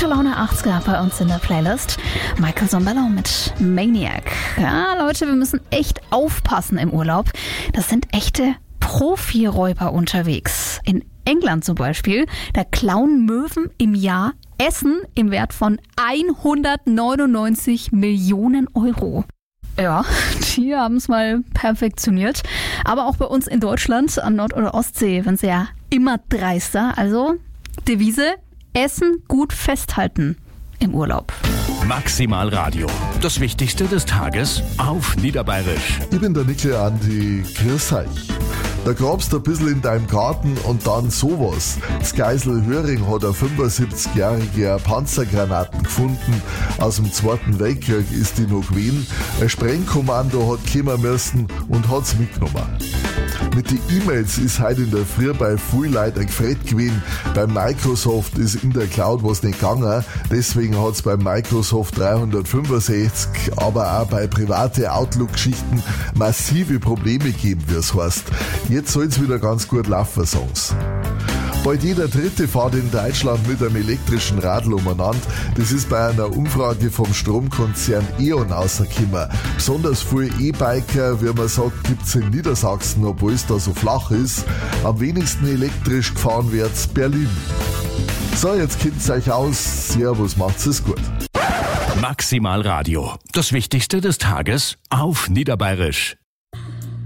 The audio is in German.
Gute Laune 80er bei uns in der Playlist. Michael Sambello mit Maniac. Ja, Leute, wir müssen echt aufpassen im Urlaub. Das sind echte Profi-Räuber unterwegs. In England zum Beispiel, da klauen Möwen im Jahr Essen im Wert von 199 Millionen Euro. Ja, die haben es mal perfektioniert. Aber auch bei uns in Deutschland an Nord- oder Ostsee werden sie ja immer dreister. Also Devise: Essen gut festhalten im Urlaub. Maximal Radio. Das Wichtigste des Tages auf Niederbayerisch. Ich bin der Nickel Andi, grüß euch. Da grabst du ein bisschen in deinem Garten und dann sowas. Das Geisel Höring hat eine 75-jährige Panzergranaten gefunden. Aus dem Zweiten Weltkrieg ist die noch gewesen. Ein Sprengkommando hat kommen müssen und hat's mitgenommen. Mit den E-Mails ist heute in der Früh bei vielen Leuten ein Gefred gewesen. Bei Microsoft ist in der Cloud was nicht gegangen. Deswegen hat's bei Microsoft 365, aber auch bei private Outlook-Geschichten massive Probleme gegeben, wie es heißt. Jetzt soll's wieder ganz gut laufen, sagen's. Bald jeder Dritte fährt in Deutschland mit einem elektrischen Radl umeinander. Das ist bei einer Umfrage vom Stromkonzern E.ON rausgekommen. Besonders viele E-Biker, wie man sagt, gibt's in Niedersachsen, obwohl es da so flach ist. Am wenigsten elektrisch gefahren wird's Berlin. So, jetzt kennt's euch aus. Servus, macht's es gut. Maximal Radio. Das Wichtigste des Tages auf Niederbayerisch.